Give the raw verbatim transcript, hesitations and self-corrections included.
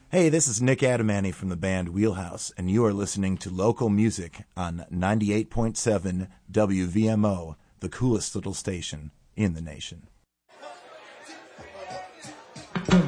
Hey, this is Nick Adamany from the band Wheelhouse, and you are listening to local music on ninety-eight point seven W V M O, the coolest little station in the nation.